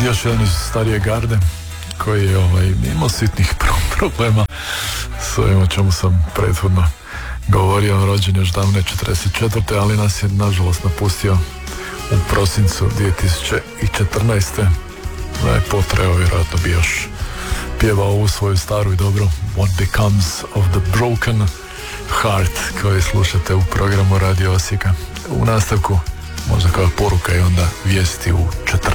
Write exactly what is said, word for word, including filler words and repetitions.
još jedan iz starije garde koji je ovaj, imao sitnih problema s ovim o čemu sam prethodno govorio. Rođen još davne četrdeset četvrte ali nas je nažalost napustio u prosincu dvije tisuće četrnaeste. Da je potreo, vjerojatno bi još pjevao ovu svoju staru i dobru What Becomes of the Broken Heart koju slušate u programu Radio Osijeka. U nastavku možda kao poruka i onda vijesti u četrnaest.